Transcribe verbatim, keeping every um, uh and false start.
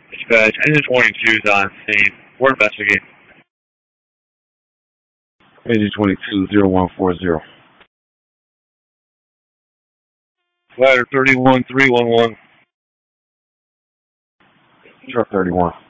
Dispatch, engine twenty-two is on scene. We're investigating. Engine twenty-two, zero one four zero. Ladder thirty-one, three one one. Truck thirty-one.